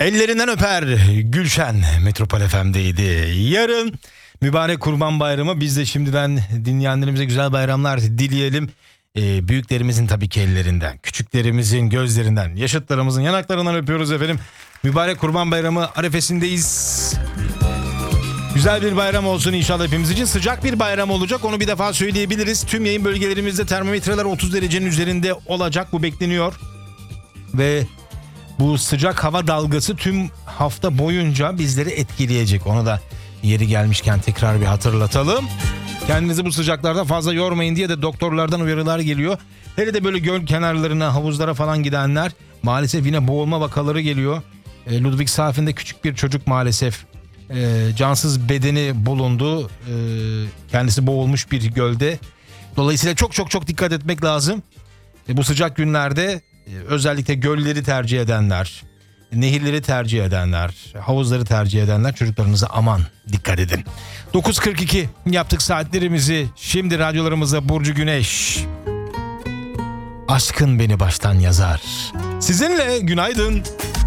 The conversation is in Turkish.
Ellerinden öper Gülşen Metropol FM'deydi. Yarın mübarek Kurban Bayramı. Biz de şimdiden dinleyenlerimize güzel bayramlar dileyelim. Büyüklerimizin tabii ki ellerinden, küçüklerimizin gözlerinden, yaşıtlarımızın yanaklarından öpüyoruz efendim. Mübarek Kurban Bayramı arefesindeyiz. Güzel bir bayram olsun inşallah hepimiz için. Sıcak bir bayram olacak, onu bir defa söyleyebiliriz. Tüm yayın bölgelerimizde termometreler 30 derecenin üzerinde olacak, bu bekleniyor. Ve bu sıcak hava dalgası tüm hafta boyunca bizleri etkileyecek. Onu da yeri gelmişken tekrar bir hatırlatalım. Kendinizi bu sıcaklarda fazla yormayın diye de doktorlardan uyarılar geliyor. Hele de böyle göl kenarlarına, havuzlara falan gidenler maalesef yine boğulma vakaları geliyor. Ludwigshafen'de küçük bir çocuk maalesef cansız bedeni bulundu. Kendisi boğulmuş bir gölde. Dolayısıyla çok dikkat etmek lazım. Bu sıcak günlerde özellikle gölleri tercih edenler, nehirleri tercih edenler, havuzları tercih edenler çocuklarınıza aman dikkat edin. 9.42 yaptık saatlerimizi. Şimdi radyolarımıza Burcu Güneş. Aşkın beni baştan yazar. Sizinle günaydın.